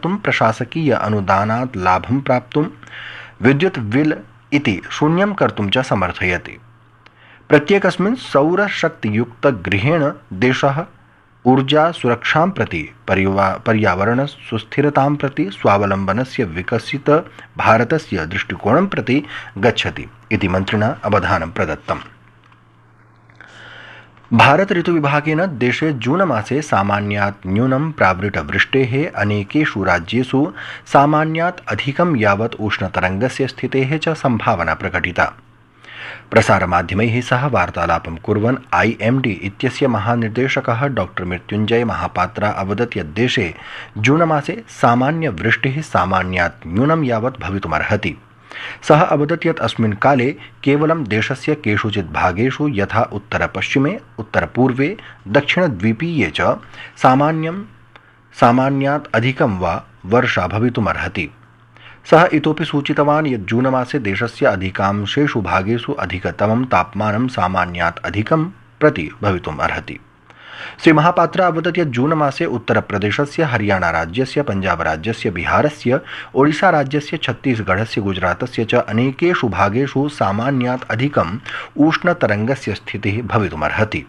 कर्तुं प्रशासकीय अनुदानात् लाभं प्राप्तुं विद्युत् बिल इति शून्यं कर्तुं च समर्थयति। प्रत्येकस्मिन् सौरशक्तियुक्तगृहेण देशः ऊर्जा सुरक्षां प्रति पर्यावरण सुस्थिरतां प्रति स्वावलम्बनस्य विकसित भारतस्य दृष्टिकोणं प्रति गच्छति इति मन्त्रिणा अवधानं प्रदत्तम्। भारत ऋतुविभागेन देशे जून मासे सामान्यात् न्यूनं प्रावृतवृष्टेः अनेकेषु राज्येषु सामान्यात् अधिकं यावत् उष्णतरङ्गस्य स्थितेः च सम्भावना प्रकटिता। प्रसारमाध्यमैः सह वार्तालापं कुर्वन् IMD इत्यस्य महानिर्देशकः डॉक्टर मृत्युञ्जय महापात्रा अवदत् यत् देशे जूनमासे सामान्यवृष्टिः सामान्यात् न्यूनं यावत् भवितुमर्हति। सः अवदत् यत् अस्मिन् काले केवलं देशस्य केषुचित् भागेषु यथा उत्तरपश्चिमे, उत्तरपूर्वे, दक्षिणद्वीपीये च सामान्यात् अधिकं वा वर्षा भवितुमर्हति। सः इतोपि सूचितवान् यत् जूनमासे देशस्य अधिकांशेषु भागेषु अधिकतमं तापमानं सामान्यात् अधिकं प्रति भवितुम् अर्हति। श्रीमहापात्रा अवदत् यत् जूनमासे उत्तरप्रदेशस्य, हरियाणाराज्यस्य, पञ्जाबराज्यस्य, बिहारस्य, ओडिशाराज्यस्य, छत्तीसगढस्य, गुजरातस्य च अनेकेषु भागेषु सामान्यात् अधिकम् उष्णतरङ्गस्य स्थितिः भवितुमर्हति।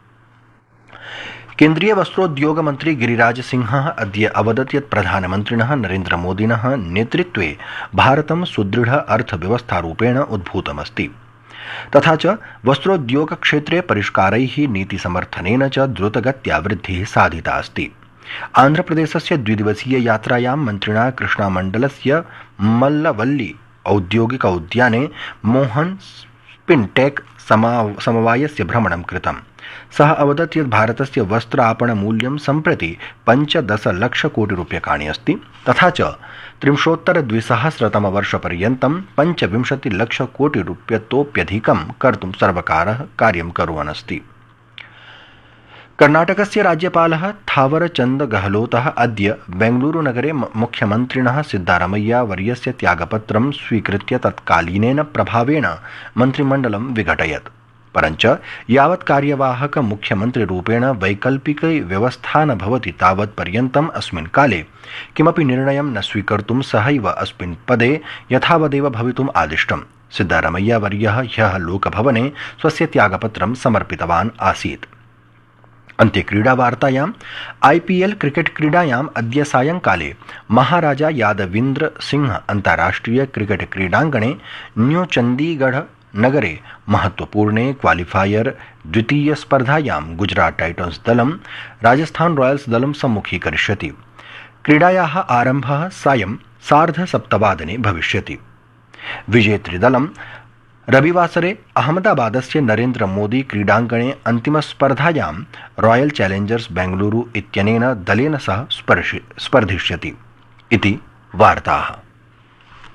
केन्द्रीय वस्त्रोद्योग मंत्री गिरिराज सिंहः अद्य अवदत् यत् प्रधानमन्त्रिणः नरेन्द्रमोदिनः नेतृत्वे भारतं सुदृढ अर्थव्यवस्थारूपेण उद्भूतमस्ति। तथा च वस्त्रोद्योगक्षेत्रे परिष्कारैः नीतिसमर्थनेन च द्रुतगत्या वृद्धिः साधिता अस्ति। आन्ध्रप्रदेशस्य द्विदिवसीय यात्रायां मन्त्रिणा कृष्णामण्डलस्य मल्लवल्ली औद्योगिक उद्याने मोहन स्पिनटेक समवायस्य भ्रमणं कृतम्। सः अवदत् यत् भारतस्य वस्त्र आपणमूल्यं सम्प्रति 15 लक्षकोटिरूप्यकाणि अस्ति। तथा च 2030-तमवर्षपर्यन्तं 25 लक्षकोटिरूप्यतोप्यधिकं कर्तुं सर्वकारः कार्यं कुर्वन् अस्ति। कर्णाटकस्य राज्यपालः थावरचन्द गहलोतः अद्य बेंगलुरुनगरे मुख्यमन्त्रिणः सिद्धारमैया वर्यस्य त्यागपत्रं स्वीकृत्य तत्कालीनेन प्रभावेण मन्त्रिमण्डलं विघटयत्। परञ्च यावत् कार्यवाहक मुख्यमन्त्रिरूपेण वैकल्पिकी व्यवस्था न भवति तावत् पर्यन्तम् अस्मिन् काले किमपि निर्णयं न स्वीकर्तुं सहैव अस्मिन् पदे यथावदेव भवितुम् आदिष्टम्। सिद्धारमैया वर्यः ह्यः लोकभवने स्वस्य त्यागपत्रं समर्पितवान् आसीत्। अन्ते क्रीडावार्तायाम् IPL क्रिकेट क्रीडायाम् अद्य सायंकाले महाराजा यादविन्द्र सिंह अन्ताराष्ट्रिय क्रिकेट क्रीडाङ्गणे न्यू चण्डीगढ़ नगरे महत्वपूर्णे क्वालिफायर द्वितीय स्पर्धायां गुजरात टाइटन्स दलं राजस्थान रॉयल्स दलं सम्मुखीकरिष्यति। क्रीडायाः आरम्भः सायं 7:30 भविष्यति। विजेतृदलं रविवासरे अहमदाबादस्य नरेन्द्र मोदी क्रीडाङ्गणे अन्तिमस्पर्धायां रॉयल चैलेंजर्स बेंगलुरु इत्यनेन दलेन सह स्पर्धिष्यति इति वार्ताः।